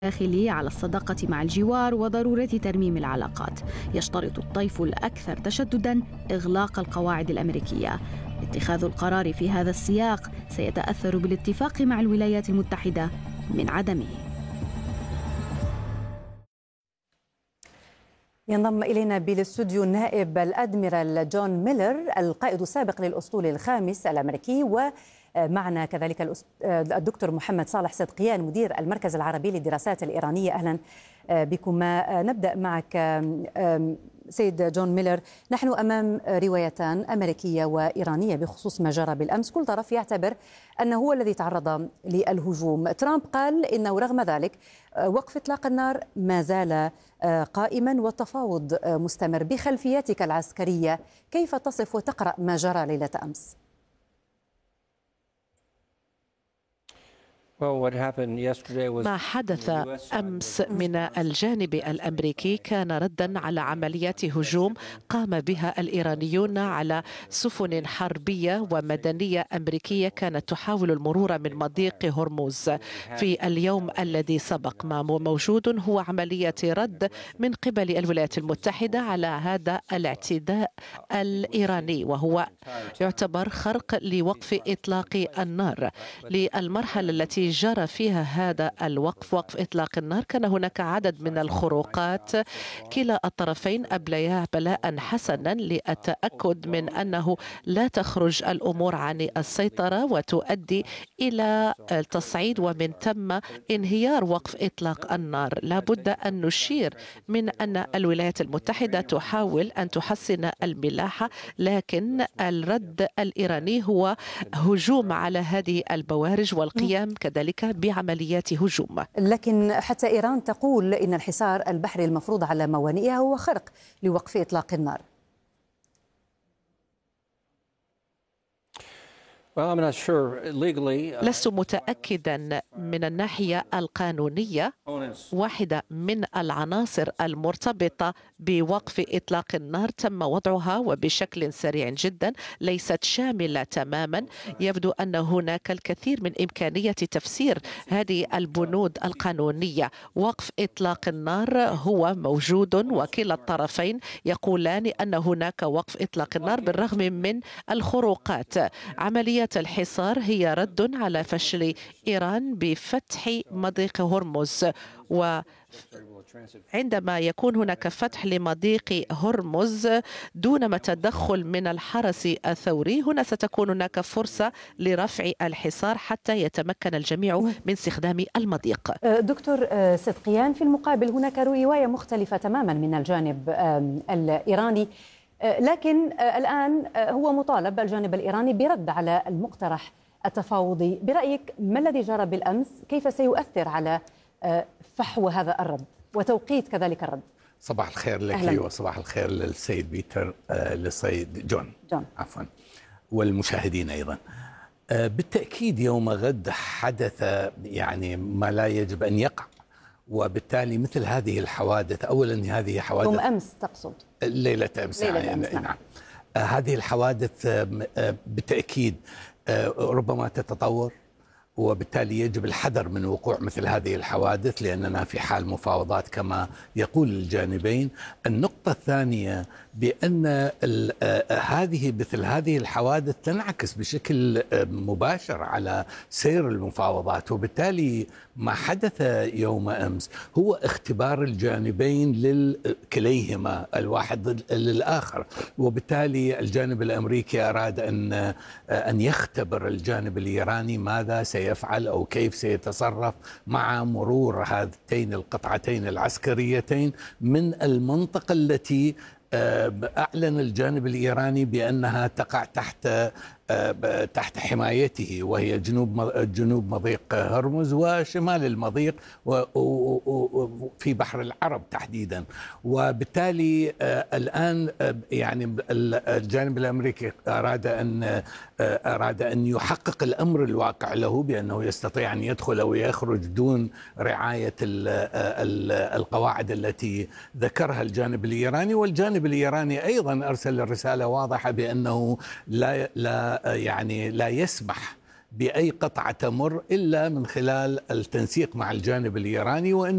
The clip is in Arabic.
الداخلي على الصداقة مع الجوار وضرورة ترميم العلاقات. يشترط الطيف الأكثر تشدداً إغلاق القواعد الأمريكية. اتخاذ القرار في هذا السياق سيتأثر بالاتفاق مع الولايات المتحدة من عدمه. ينضم إلينا بالاستوديو النائب الأدميرال جون ميلر القائد السابق للأسطول الخامس الأمريكي، ومعنا كذلك الدكتور محمد صالح صدقيان مدير المركز العربي للدراسات الإيرانية. أهلا بكما. نبدأ معك سيد جون ميلر. نحن أمام روايتان أمريكية وإيرانية بخصوص ما جرى بالأمس. كل طرف يعتبر أنه هو الذي تعرض للهجوم. ترامب قال إنه رغم ذلك وقف إطلاق النار ما زال قائما والتفاوض مستمر. بخلفيتك العسكرية كيف تصف وتقرأ ما جرى ليلة أمس؟ ما حدث أمس من الجانب الأمريكي كان ردا على عمليات هجوم قام بها الإيرانيون على سفن حربية ومدنية أمريكية كانت تحاول المرور من مضيق هرمز في اليوم الذي سبق. ما موجود هو عملية رد من قبل الولايات المتحدة على هذا الاعتداء الإيراني، وهو يعتبر خرق لوقف إطلاق النار. للمرحلة التي جرى فيها هذا الوقف، وقف إطلاق النار، كان هناك عدد من الخروقات. كلا الطرفين أبليا بلاء حسنا للتأكد من أنه لا تخرج الأمور عن السيطرة وتؤدي إلى التصعيد ومن ثم انهيار وقف إطلاق النار. لا بد أن نشير من أن الولايات المتحدة تحاول أن تحسن الملاحة، لكن الرد الإيراني هو هجوم على هذه البوارج والقيام كذلك بعمليات هجوم. لكن حتى إيران تقول إن الحصار البحري المفروض على موانئها هو خرق لوقف إطلاق النار. لست متأكدا من الناحية القانونية. واحدة من العناصر المرتبطة بوقف إطلاق النار تم وضعها وبشكل سريع جدا، ليست شاملة تماما. يبدو أن هناك الكثير من إمكانية تفسير هذه البنود القانونية. وقف إطلاق النار هو موجود وكلا الطرفين يقولان أن هناك وقف إطلاق النار بالرغم من الخروقات. عملية الحصار هي رد على فشل إيران بفتح مضيق هرمز، وعندما يكون هناك فتح لمضيق هرمز دون تدخل من الحرس الثوري، هنا ستكون هناك فرصة لرفع الحصار حتى يتمكن الجميع من استخدام المضيق. دكتور صدقيان، في المقابل هناك رواية مختلفة تماما من الجانب الإيراني، لكن الآن هو مطالب الجانب الإيراني برد على المقترح التفاوضي. برأيك ما الذي جرى بالأمس؟ كيف سيؤثر على فحوى هذا الرد وتوقيت كذلك الرد؟ صباح الخير لك وصباح الخير للسيد بيتر، للسيد جون عفوا، والمشاهدين أيضا. بالتأكيد يوم غد حدث يعني ما لا يجب أن يقع، وبالتالي مثل هذه الحوادث، أولا هذه حوادث يوم أمس تقصد؟ ليلة أمس يعني نعم. هذه الحوادث بالتأكيد ربما تتطور، وبالتالي يجب الحذر من وقوع مثل هذه الحوادث لأننا في حال مفاوضات كما يقول الجانبين. النقطة الثانية بأن مثل هذه الحوادث تنعكس بشكل مباشر على سير المفاوضات، وبالتالي ما حدث يوم أمس هو اختبار الجانبين كليهما الواحد ضد الآخر، وبالتالي الجانب الأمريكي أراد أن يختبر الجانب الإيراني ماذا سيفعل أو كيف سيتصرف مع مرور هاتين القطعتين العسكريتين من المنطقة التي أعلن الجانب الإيراني بأنها تقع تحت حمايته، وهي جنوب مضيق هرمز وشمال المضيق وفي بحر العرب تحديدا. وبالتالي الآن يعني الجانب الأمريكي أراد أن يحقق الأمر الواقع له بأنه يستطيع أن يدخل أو يخرج دون رعاية القواعد التي ذكرها الجانب الإيراني. والجانب الإيراني أيضا أرسل رسالة واضحة بأنه لا يسمح بأي قطعة تمر إلا من خلال التنسيق مع الجانب الإيراني، وإن